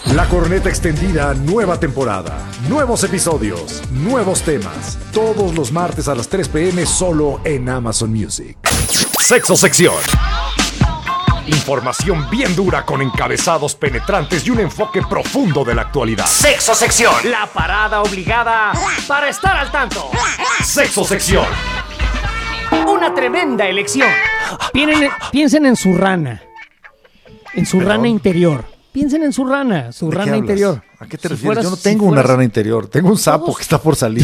La Corneta Extendida, nueva temporada, nuevos episodios, nuevos temas, todos los martes a las 3 p.m. solo en Amazon Music. Sexo Sección. Información bien dura con encabezados penetrantes y un enfoque profundo de la actualidad. Sexo Sección. La parada obligada para estar al tanto. Sexo Sección. Una tremenda elección. Piensen en su rana. En su rana interior. Piensen en su rana interior. ¿A qué te refieres? Yo no tengo una rana interior, tengo un sapo que está por salir.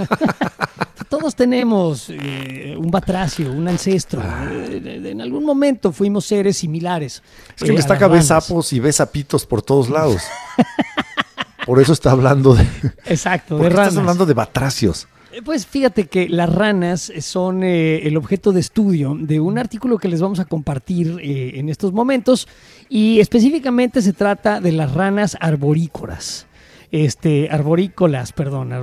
Todos tenemos un batracio, un ancestro. En algún momento fuimos seres similares. Es que Mestaca ve sapos y ve sapitos por todos lados. Por eso está hablando de... Exacto, ¿Por de qué ranas. estás hablando de batracios? Pues fíjate que las ranas son el objeto de estudio de un artículo que les vamos a compartir en estos momentos, y específicamente se trata de las ranas arborícolas. Arborícolas.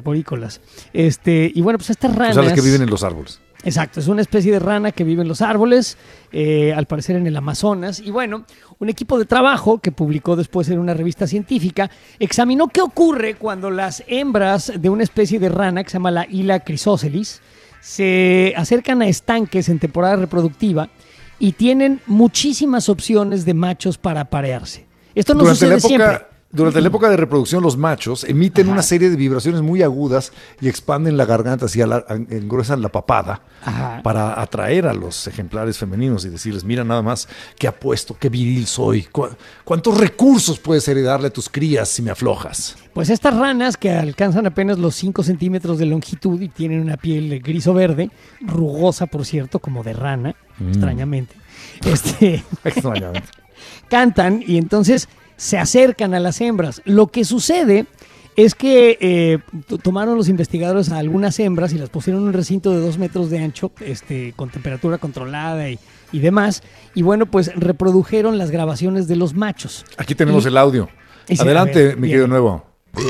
Y bueno, pues estas ranas... O sea, las que viven en los árboles. Exacto, es una especie de rana que vive en los árboles, al parecer en el Amazonas. Y bueno, un equipo de trabajo que publicó después en una revista científica examinó qué ocurre cuando las hembras de una especie de rana que se llama la Hyla chrysocelyx se acercan a estanques en temporada reproductiva y tienen muchísimas opciones de machos para aparearse. Esto no sucede siempre. Durante la época de reproducción, los machos emiten una serie de vibraciones muy agudas y expanden la garganta, así engruesan la papada para atraer a los ejemplares femeninos y decirles, mira nada más qué apuesto, qué viril soy, cuántos recursos puedes heredarle a tus crías si me aflojas. Pues estas ranas que alcanzan apenas los 5 centímetros de longitud y tienen una piel gris o verde, rugosa por cierto, como de rana, extrañamente, Extrañamente. cantan y entonces se acercan a las hembras. Lo que sucede es que tomaron los investigadores a algunas hembras y las pusieron en un recinto de 2 metros de ancho, con temperatura controlada y demás. Y bueno, pues reprodujeron las grabaciones de los machos. Aquí tenemos el audio. Adelante, mi querido Nuevo.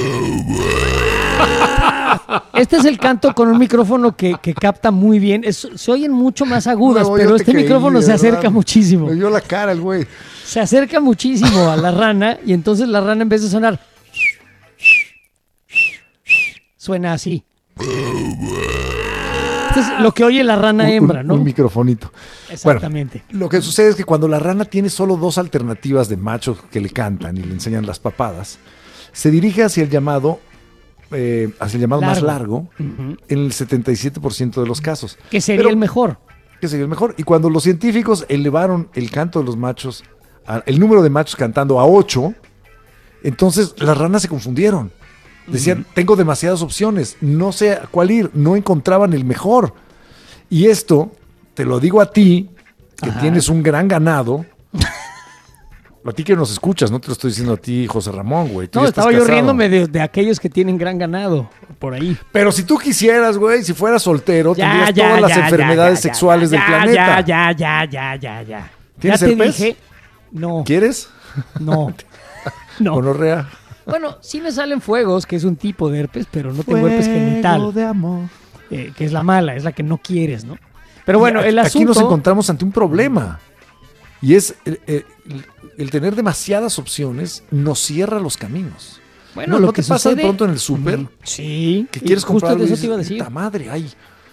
Este es el canto con un micrófono que capta muy bien. Se oyen mucho más agudas, Nuevo, pero este micrófono se acerca muchísimo. Me dio la cara el güey. Se acerca muchísimo a la rana y entonces la rana en vez de sonar suena así. Esto es lo que oye la rana hembra, ¿no? Un microfonito. Exactamente. Bueno, lo que sucede es que cuando la rana tiene solo 2 alternativas de machos que le cantan y le enseñan las papadas, se dirige hacia el llamado más largo en el 77% de los casos. Que sería el mejor. Y cuando los científicos elevaron el canto de los machos, el número de machos cantando a 8, entonces las ranas se confundieron. Decían, tengo demasiadas opciones, no sé a cuál ir, no encontraban el mejor. Y esto, te lo digo a ti, que tienes un gran ganado. A ti que nos escuchas, no te lo estoy diciendo a ti, José Ramón, güey. No, estaba yo riéndome de aquellos que tienen gran ganado por ahí. Pero si tú quisieras, güey, si fueras soltero, tendrías todas las enfermedades sexuales del planeta. Ya. ¿Tienes ya te herpes? dije, no. ¿Quieres? No. Gonorrea. Bueno, sí me salen fuegos, que es un tipo de herpes, pero no tengo herpes genital. De amor. Que es la mala, es la que no quieres, ¿no? Pero bueno, el asunto... Aquí nos encontramos ante un problema. Y es el tener demasiadas opciones nos cierra los caminos. Bueno, ¿No lo te que pasa sucede... de pronto en el súper? Sí. Que quieres comprar justo de eso te iba a decir. ¡Puta madre! Hay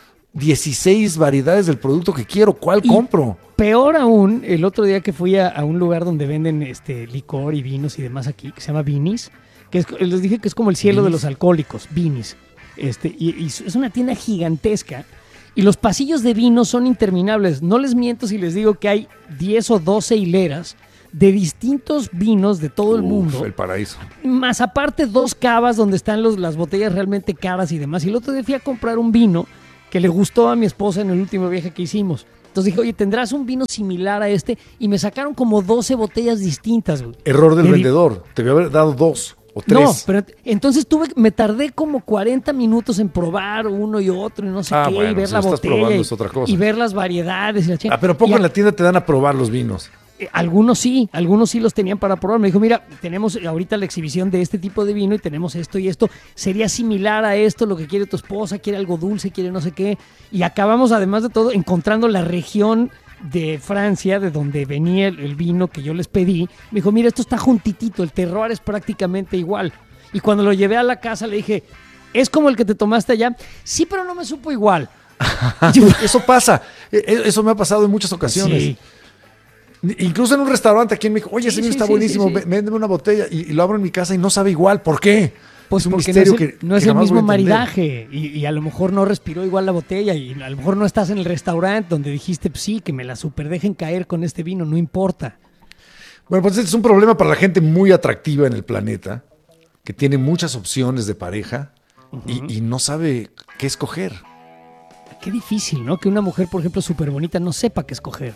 16 variedades del producto que quiero. ¿Cuál compro? Peor aún, el otro día que fui a un lugar donde venden licor y vinos y demás aquí, que se llama Vinis, que les dije que es como el cielo de los alcohólicos, Vinis. Y es una tienda gigantesca. Y los pasillos de vino son interminables. No les miento si les digo que hay 10 o 12 hileras de distintos vinos de todo el mundo. El paraíso. Más aparte 2 cavas donde están las botellas realmente caras y demás. Y el otro día fui a comprar un vino que le gustó a mi esposa en el último viaje que hicimos. Entonces dije, oye, ¿tendrás un vino similar a este? Y me sacaron como 12 botellas distintas, güey. Error del vendedor. Te voy a haber dado 2 o 3. No, pero entonces me tardé como 40 minutos en probar uno y otro y no sé qué, bueno, y ver si la lo estás botella probando es otra cosa. y ver las variedades. Y la pero poco en la tienda te dan a probar los vinos. Algunos sí los tenían para probar. Me dijo, mira, tenemos ahorita la exhibición de este tipo de vino y tenemos esto y esto. Sería similar a esto, lo que quiere tu esposa, quiere algo dulce, quiere no sé qué. Y acabamos, además de todo, encontrando la región de Francia, de donde venía el vino que yo les pedí. Me dijo, mira, esto está juntitito, el terroir es prácticamente igual. Y cuando lo llevé a la casa le dije, ¿es como el que te tomaste allá? Sí, pero no me supo igual. Eso pasa. Eso me ha pasado en muchas ocasiones. Sí. Incluso en un restaurante aquí en México. Oye, ese vino está buenísimo. Véndeme una botella. Y lo abro en mi casa y no sabe igual. ¿Por qué? Pues es un porque misterio no es que el jamás mismo voy a entender. maridaje y a lo mejor no respiró igual la botella y a lo mejor no estás en el restaurante donde dijiste, pues sí, que me la super dejen caer con este vino, no importa. Bueno, pues este es un problema para la gente muy atractiva en el planeta, que tiene muchas opciones de pareja y no sabe qué escoger. Qué difícil, ¿no? Que una mujer, por ejemplo, súper bonita no sepa qué escoger.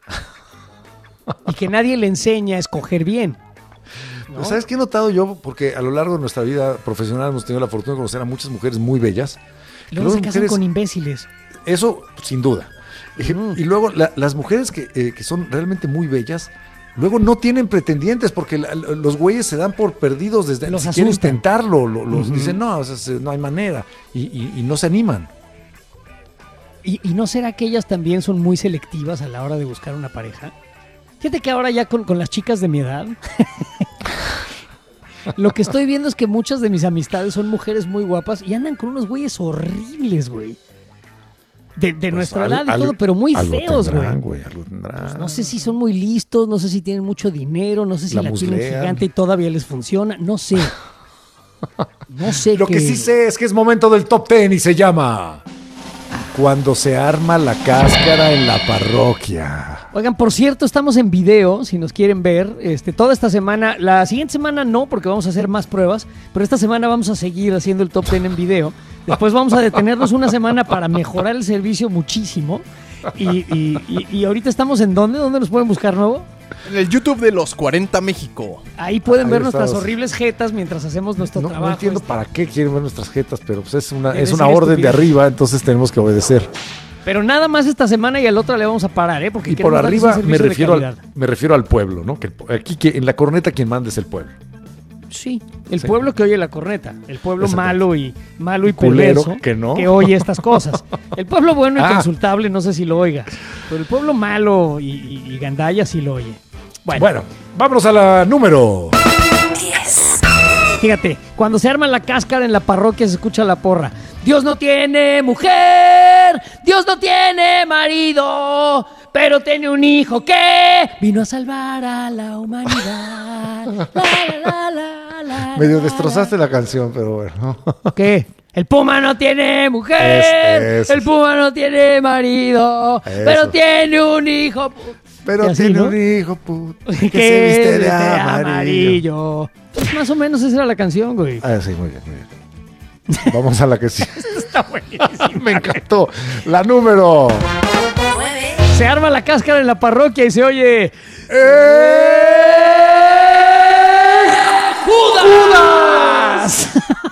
Y que nadie le enseña a escoger bien. ¿no? Pero ¿sabes qué he notado yo? Porque a lo largo de nuestra vida profesional hemos tenido la fortuna de conocer a muchas mujeres muy bellas. Luego se las casan con imbéciles. Eso, sin duda. Y luego las mujeres que son realmente muy bellas, luego no tienen pretendientes porque los güeyes se dan por perdidos desde Los si quieren asustan. intentarlo. Los dicen, no, o sea, no hay manera. Y no se animan. ¿Y no será que ellas también son muy selectivas a la hora de buscar una pareja? Fíjate que ahora ya con las chicas de mi edad, lo que estoy viendo es que muchas de mis amistades son mujeres muy guapas y andan con unos güeyes horribles, güey. De nuestra edad y todo, pero muy feos, güey. Algo tendrán. Pues no sé si son muy listos, no sé si tienen mucho dinero, no sé si La la quieren muslean. gigante y todavía les funciona, no sé. No sé Lo que sí sé es que es momento del top 10 y se llama Cuando se arma la cáscara en la parroquia. Oigan, por cierto, estamos en video, si nos quieren ver, toda esta semana, la siguiente semana no, porque vamos a hacer más pruebas, pero esta semana vamos a seguir haciendo el top 10 en video. Después vamos a detenernos una semana para mejorar el servicio muchísimo. Y ahorita estamos ¿en dónde? ¿Dónde nos pueden buscar nuevo? En el YouTube de Los 40 México. Ahí pueden Ahí ver nuestras estamos. horribles jetas mientras hacemos nuestro No trabajo. entiendo para qué quieren ver nuestras jetas, pero pues es una Debe ser orden de estupidez. arriba, entonces tenemos que obedecer. Pero nada más esta semana y al otro le vamos a parar, ¿eh? Porque Y por queremos darles arriba un servicio de calidad. me refiero al pueblo, ¿no? Que aquí en la corneta quien manda es el pueblo. Sí, el Sí. pueblo que oye la corneta, el pueblo Exactamente. malo y Culero, perverso que no. oye estas cosas. El pueblo bueno y Ah. consultable no sé si lo oiga, pero el pueblo malo y gandalla sí lo oye. Bueno, vámonos a la número. Fíjate, cuando se arma la cáscara en la parroquia se escucha la porra. Dios no tiene mujer, Dios no tiene marido, pero tiene un hijo que vino a salvar a la humanidad. Medio destrozaste la canción, pero bueno. ¿Qué? El puma no tiene mujer, Eso. el puma no tiene marido, pero tiene un hijo. Pero Y así, tiene ¿no? un hijo, puto, que Que se viste de viste amarillo. Pues más o menos esa era la canción, güey. Ah, sí, muy bien, muy bien. Vamos a la que sí. Está buenísimo. Me encantó. La número. Se arma la cáscara en la parroquia y se oye... ¡Judas!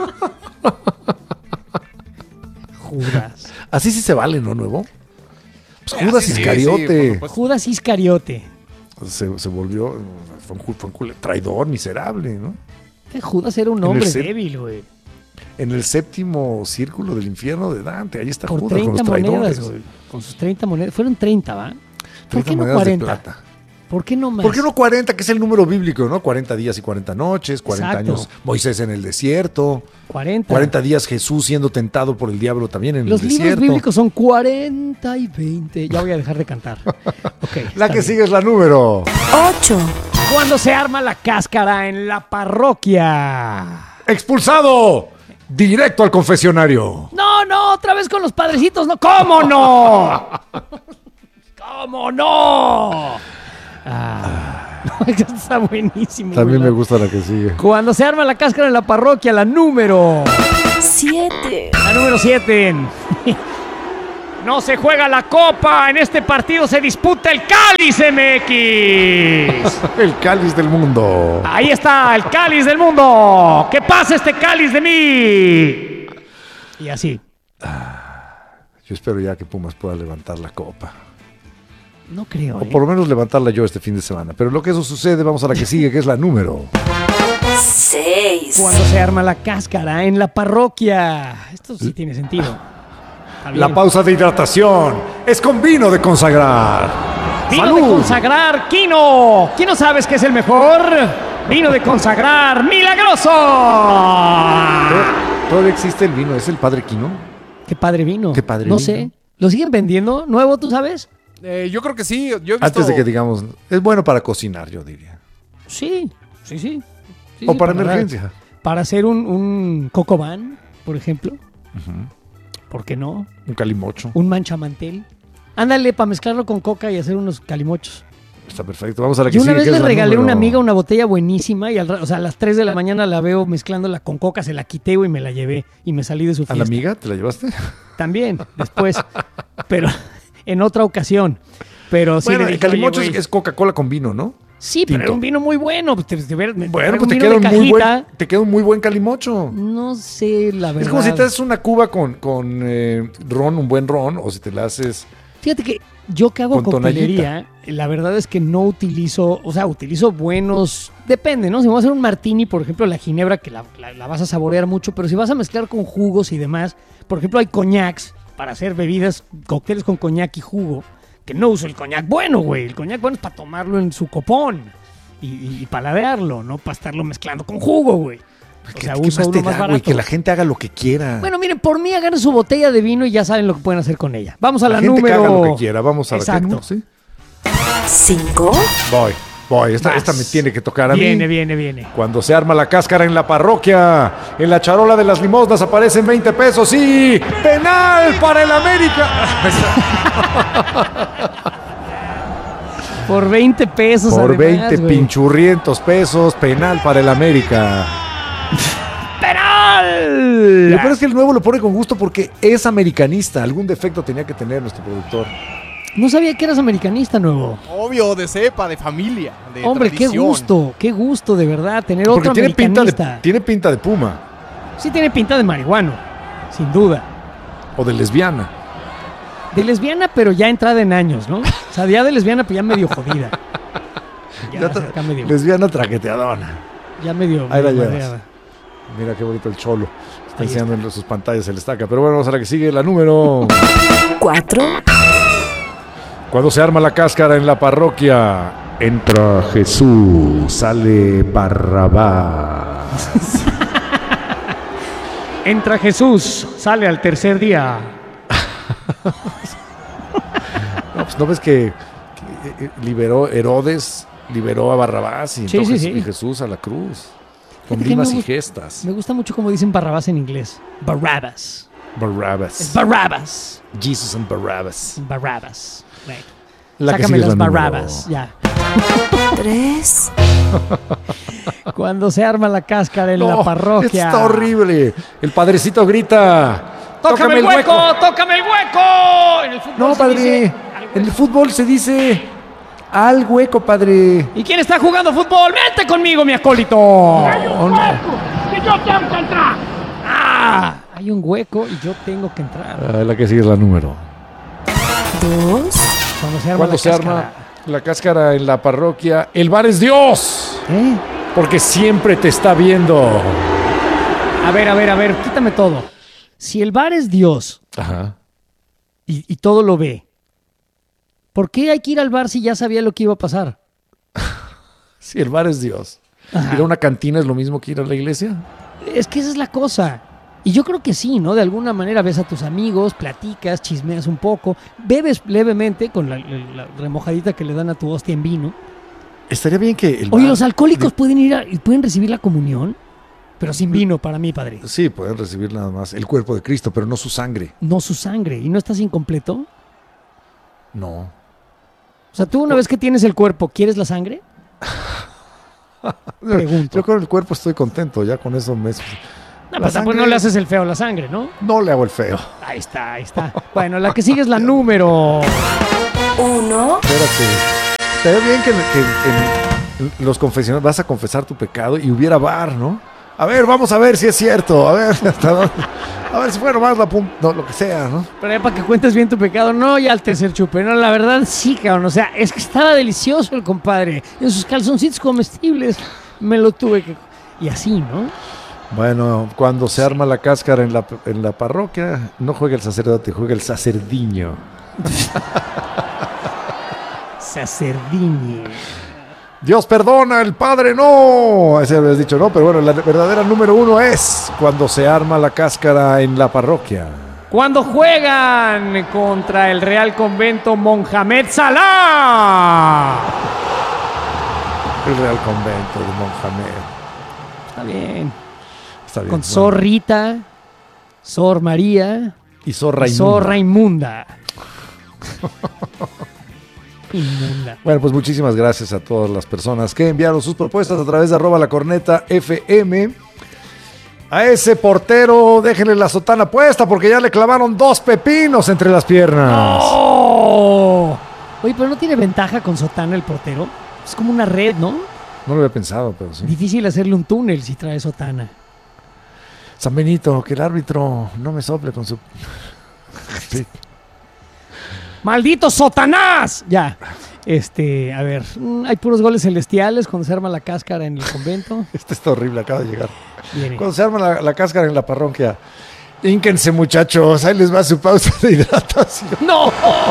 Judas. Así sí se vale, ¿no, nuevo? Pues Judas sí, sí, Iscariote. sí, por supuesto. Judas Iscariote. se volvió, fue un traidor miserable, ¿no? Judas era un En hombre el set- débil, güey. En el séptimo círculo del infierno de Dante, ahí está Por Judas con 30 los traidores. monedas, güey. Con sus 30 monedas. Fueron 30, ¿va? ¿Por 30 qué no monedas de 40? plata. ¿Por qué no más? ¿Por qué no 40, que es el número bíblico, ¿no? 40 días y 40 noches, 40 Exacto. años Moisés en el desierto, 40. 40 días Jesús siendo tentado por el diablo también en Los el libros desierto. bíblicos son 40 y 20. Ya voy a dejar de cantar. Ok, La está que bien. sigue es la número. 8, Cuando se arma la cáscara en la parroquia. ¡Expulsado! Directo al confesionario. No, otra vez con los padrecitos, no. ¿Cómo no? ¿Cómo no? Esto está buenísimo. También me ¿verdad? gusta la que sigue. Cuando se arma la cáscara en la parroquia, la número 7, 7. No se juega la copa, en este partido se disputa el Cáliz MX. El cáliz del mundo. Ahí está, el Cáliz del mundo. ¿Qué pasa este Cáliz de mí? Y así. Yo espero ya que Pumas pueda levantar la copa. No creo. O por lo menos levantarla yo este fin de semana. Pero lo que eso sucede, vamos a la que sigue, que es la número. 6, Cuando se arma la cáscara en la parroquia. Esto sí tiene sentido. Javier. La pausa de hidratación es con vino de consagrar. Vino ¡Salud! de consagrar, Quino. ¿Quién no sabes que es el mejor? Vino de consagrar, milagroso. Todavía existe el vino, ¿es el Padre Quino? Qué padre vino. Qué padre No vino. sé. ¿Lo siguen vendiendo? ¿Nuevo, tú sabes? Yo creo que sí. Yo he visto... Antes de que digamos, es bueno para cocinar, yo diría. Sí. Sí, O sí, para emergencia. Para hacer un coco van, por ejemplo. ¿Por qué no? Un calimocho. Un manchamantel. Ándale, para mezclarlo con coca y hacer unos calimochos. Está perfecto. Vamos a la que Yo una sigue, vez que le es la regalé a una número- amiga una botella buenísima y o sea, a las 3 de la mañana la veo mezclándola con coca, se la quité y me la llevé y me salí de su ¿A fiesta. la amiga? ¿Te la llevaste? También, después, pero en otra ocasión. Pero sí Bueno, le el dije, calimocho "Oye, güey". es Coca-Cola con vino, ¿no? Sí, pero tinto. era un vino muy bueno. Bueno, pues un te vino queda de un muy cajita. te queda un muy buen calimocho. No sé, la verdad. Es como si te haces una cuba con ron, un buen ron, o si te la haces... Fíjate que yo que hago Con coctelería, la verdad es que no utilizo, o sea, utilizo buenos, depende, ¿no? Si vas a hacer un martini, por ejemplo, la ginebra, que la vas a saborear mucho, pero si vas a mezclar con jugos y demás, por ejemplo, hay coñacs para hacer bebidas, cócteles con coñac y jugo, que no uso el coñac bueno, güey. El coñac bueno es para tomarlo en su copón y paladearlo, no para estarlo mezclando con jugo, güey. O sea, ¿Qué uso más uno te más da, barato. güey? Que la gente haga lo que quiera. Bueno, miren, por mí agarren su botella de vino y ya saben lo que pueden hacer con ella. Vamos a la, la gente que número... haga lo que quiera. Vamos a Exacto. la número, ¿sí? 5, Voy. Esta Vas. me tiene que tocar a Viene, mí. viene. Cuando se arma la cáscara en la parroquia, en la charola de las limosnas aparecen 20 pesos y penal para el América. Por 20 pesos Por además, 20 güey. pinchurrientos pesos, penal para el América. ¡Penal! Lo peor es que el nuevo lo pone con gusto porque es americanista. Algún defecto tenía que tener nuestro productor. No sabía que eras americanista, nuevo. Obvio, de cepa, de familia, de Hombre, tradición. qué gusto, de verdad, tener Porque otro tiene americanista. tiene pinta de puma Sí tiene pinta de marihuano, sin duda. o de lesbiana. De lesbiana, pero ya entrada en años, ¿no? O sea, ya de lesbiana, pero ya medio jodida. Ya, acá medio, Lesbiana traqueteadona. ya medio Ahí la llevas. madreada. Mira qué bonito el cholo. Está Ahí enseñando en sus pantallas el estaca. Pero bueno, vamos a la que sigue, la número. 4, Cuando se arma la cáscara en la parroquia, entra Jesús, sale Barrabás. Entra Jesús, sale al tercer día. No, pues no ves que liberó Herodes, liberó a Barrabás y, Sí, entró sí. y Jesús a la cruz. Con Fíjate que rimas me y gusta- gestas. Me gusta mucho cómo dicen Barrabás en inglés. Barabbas. Barrabás. Es Barabbas. Jesus and Barrabás. Barabbas. Right. La que Sácame sigue es las la número. Barabbas, ya. 3, Cuando se arma la cáscara en la parroquia. Está horrible. El padrecito grita. ¡Tócame el hueco! ¡Tócame el hueco! En el fútbol No, se padre. dice, "Al hueco". En el fútbol se dice al hueco, padre. ¿Y quién está jugando fútbol? ¡Vente conmigo, mi acólito! ¡Ah! Hay un hueco y yo tengo que entrar. La que sigue es la número. 2, Cuando se arma Cuando la se cáscara. arma la cáscara en la parroquia, el bar es Dios. ¿Eh? Porque siempre te está viendo. A ver, quítame todo. Si el bar es Dios Ajá. y todo lo ve, ¿por qué hay que ir al bar si ya sabía lo que iba a pasar? Sí, el bar es Dios. Ajá. ¿Ir a una cantina es lo mismo que ir a la iglesia? Es que esa es la cosa. Y yo creo que sí, ¿no? De alguna manera ves a tus amigos, platicas, chismeas un poco, bebes levemente con la remojadita que le dan a tu hostia en vino. Estaría bien que el Oye, bar- los alcohólicos pueden ir y pueden recibir la comunión, pero sin vino para mí, padre. Sí, pueden recibir nada más el cuerpo de Cristo, pero no su sangre. No su sangre. ¿Y no estás incompleto? No. O sea, tú una vez que tienes el cuerpo, ¿quieres la sangre? Pregunto. Yo con el cuerpo estoy contento, ya con eso me... No, pero tampoco no le haces el feo a la sangre, ¿no? No le hago el feo. Ahí está. Bueno, la que sigue es la número. 1, Espérate. Estaría bien que en los confesionales vas a confesar tu pecado y hubiera bar, ¿no? A ver, vamos a ver si es cierto. A ver, hasta dónde- a ver si fuera más la punta, no, lo que sea, ¿no? Pero ya para que cuentes bien tu pecado, no ya al tercer chupe. No, la verdad sí, cabrón. O sea, es que estaba delicioso el compadre. En sus calzoncitos comestibles me lo tuve que... Y así, ¿no? Bueno, cuando se arma la cáscara en la parroquia, no juega el sacerdote, juega el sacerdiño. Sacerdiño. Dios perdona, el Padre no. Ese habías dicho, ¿no? Pero bueno, la verdadera número 1 es cuando se arma la cáscara en la parroquia. Cuando juegan contra el Real Convento Mohamed Salah. El Real Convento de Mohamed. Está bien. Está bien. Con Sor Rita, Sor María Y Sor y Raimunda. Sor Raimunda. Inmunda. Bueno, pues muchísimas gracias a todas las personas que enviaron sus propuestas a través de @lacornetafm. A ese portero déjenle la sotana puesta porque ya le clavaron 2 pepinos entre las piernas. ¡Oh! Oye, pero no tiene ventaja con sotana el portero. Es como una red, ¿no? No lo había pensado, pero sí. Difícil hacerle un túnel si trae sotana. San Benito, que el árbitro no me sople con su... Sí. ¡Maldito Sotanás! Ya. A ver, hay puros goles celestiales cuando se arma la cáscara en el convento. Este está horrible, acaba de llegar. Viene. Cuando se arma la cáscara en la parroquia, hínquense muchachos, ahí les va su pausa de hidratación. ¡No!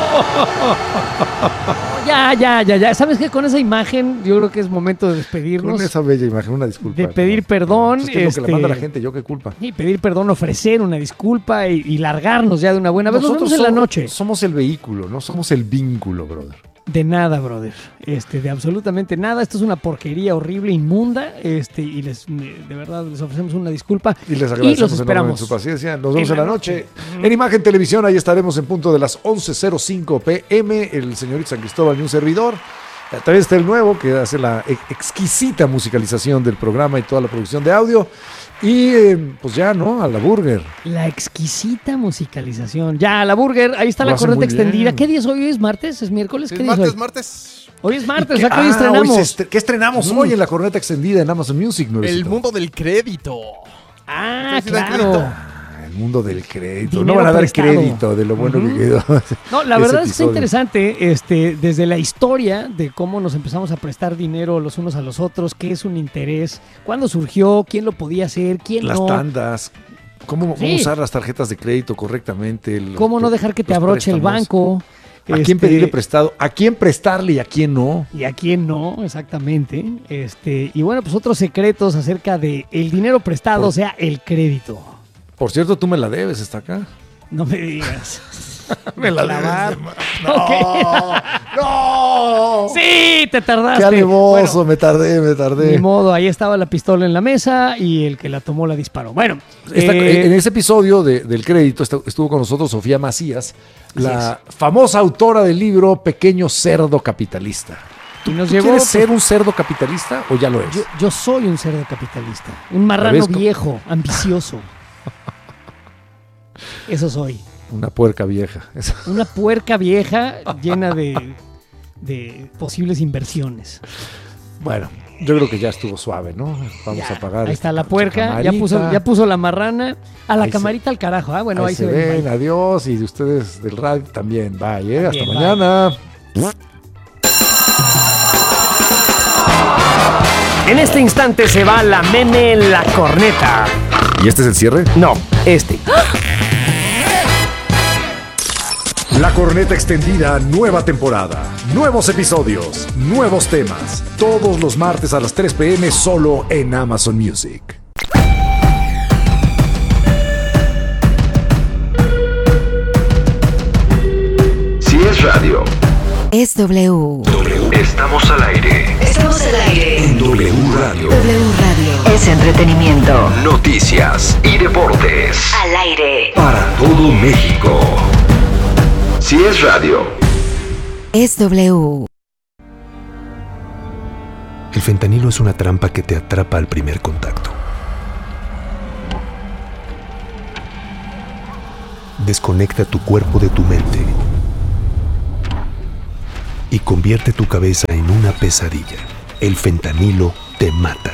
Ya. ¿Sabes qué? Con esa imagen yo creo que es momento de despedirnos. Con esa bella imagen, una disculpa. De pedir perdón. Es que es lo que le manda la gente, yo qué culpa. Y pedir perdón, ofrecer una disculpa y largarnos ya de una buena vez. Nos vemos en la noche. Somos el vehículo, no somos el vínculo, brother. De nada, brother. De absolutamente nada. Esto es una porquería horrible, inmunda. Y de verdad les ofrecemos una disculpa. Y les los agradecemos enormemente esperamos. su paciencia. Nos vemos en la noche. En Imagen Televisión, ahí estaremos en punto de las 11:05 p.m. El señorito San Cristóbal y un servidor. También está el nuevo, que hace la exquisita musicalización del programa y toda la producción de audio. Y pues ya, ¿no? A la Burger. La exquisita musicalización. Ya, a la Burger. Ahí está Lo la hace corneta muy extendida. bien. ¿Qué día es hoy? ¿Es martes? ¿Es miércoles? ¿Qué Es día es hoy? martes. Hoy es martes, o sea que hoy Hoy estrenamos. ¿qué estrenamos hoy en la corneta extendida en Amazon Music? El nuevecito? mundo del crédito. Ah, Ustedes sí dan claro. crédito. El mundo del crédito. Dinero No van a dar prestado. crédito de lo bueno que quedó. No, la ese verdad es que está episodio. interesante, desde la historia de cómo nos empezamos a prestar dinero los unos a los otros, qué es un interés, cuándo surgió, quién lo podía hacer, quién Las no, tandas. ¿Cómo Sí. usar las tarjetas de crédito correctamente? cómo no dejar que te los abroche el préstamos. banco. ¿A quién pedirle prestado? ¿A quién prestarle y a quién no? Y a quién no, exactamente. Y bueno, pues otros secretos acerca de el dinero prestado, o sea, el crédito. Por cierto, tú me la debes, está acá. No me digas. Me la Clavar. debes. Ok. ¡No! Sí, te tardaste. ¡Qué alevoso! Bueno, Me tardé. ni modo, ahí estaba la pistola en la mesa y el que la tomó la disparó. Bueno, En ese episodio del crédito estuvo con nosotros Sofía Macías, la famosa autora del libro Pequeño Cerdo Capitalista. y nos ¿Tú llevó. quieres pues, ser un cerdo capitalista o ya lo es? yo soy un cerdo capitalista, un marrano ¿Ves cómo? viejo, ambicioso. Eso soy. Una puerca vieja. Una puerca vieja llena de posibles inversiones. Bueno, yo creo que ya estuvo suave, ¿no? Vamos Ya, a pagar. ahí está la su puerca, ya camarita. puso la marrana. A la Ahí se- camarita al carajo. Ah, bueno, ahí, Ahí se ven. ven, Bye. adiós. Y de ustedes del radio también. Bye, hasta También, bye. mañana. En este instante se va la meme La Corneta. ¿Y este es el cierre? No, La Corneta Extendida, nueva temporada. Nuevos episodios, nuevos temas. Todos los martes a las 3 p.m. solo en Amazon Music. Si es radio, Es W. estamos al aire. Estamos al aire. En W Radio. W Radio. Es entretenimiento. Noticias y deportes. Al aire. Para todo México. Si es radio. Es W. El fentanilo es una trampa que te atrapa al primer contacto. Desconecta tu cuerpo de tu mente y convierte tu cabeza en una pesadilla. El fentanilo te mata.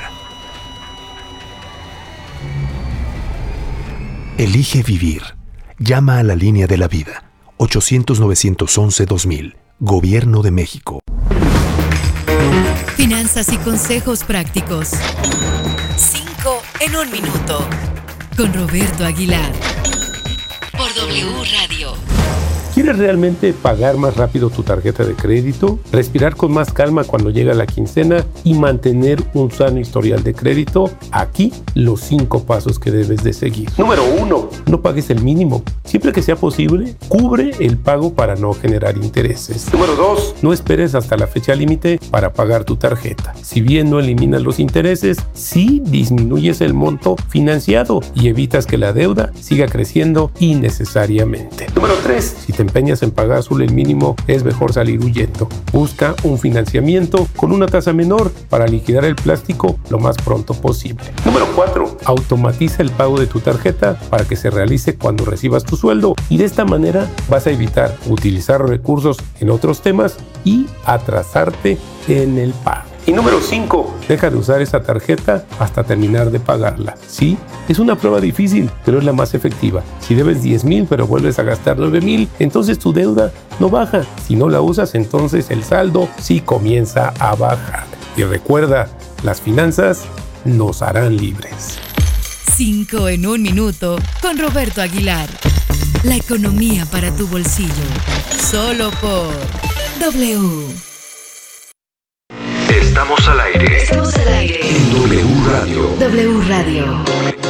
Elige vivir. Llama a la línea de la vida. 800-911-2000. Gobierno de México. Finanzas y consejos prácticos. 5 5 en un minuto. Con Roberto Aguilar. Por W Radio. ¿Quieres realmente pagar más rápido tu tarjeta de crédito? ¿Respirar con más calma cuando llega la quincena y mantener un sano historial de crédito? Aquí los 5 pasos que debes de seguir. Número 1. No pagues el mínimo. Siempre que sea posible, cubre el pago para no generar intereses. Número 2. No esperes hasta la fecha límite para pagar tu tarjeta. Si bien no eliminas los intereses, sí disminuyes el monto financiado y evitas que la deuda siga creciendo innecesariamente. Número 3. Si te empeñas en pagar solo el mínimo, es mejor salir huyendo. Busca un financiamiento con una tasa menor para liquidar el plástico lo más pronto posible. Número 4. Automatiza el pago de tu tarjeta para que se realice cuando recibas tu sueldo y de esta manera vas a evitar utilizar recursos en otros temas y atrasarte en el pago. Y número 5, deja de usar esa tarjeta hasta terminar de pagarla. Sí, es una prueba difícil, pero es la más efectiva. Si debes 10,000 pero vuelves a gastar 9,000, entonces tu deuda no baja. Si no la usas, entonces el saldo sí comienza a bajar. Y recuerda, las finanzas nos harán libres. 5 en un minuto con Roberto Aguilar. La economía para tu bolsillo. Solo por W. Estamos al aire. Estamos al aire. En W Radio. W Radio.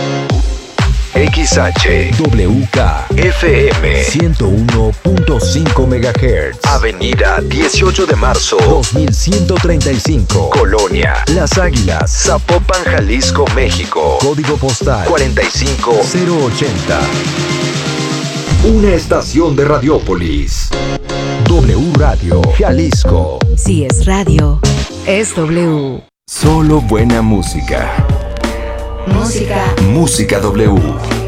XH, WK, FM 101.5 MHz. Avenida 18 de marzo 2135. Colonia Las Águilas, Zapopan, Jalisco, México. Código postal 45080. Una estación de Radiópolis. W Radio, Jalisco. Si es radio, es W. Solo buena música. Música. Música W.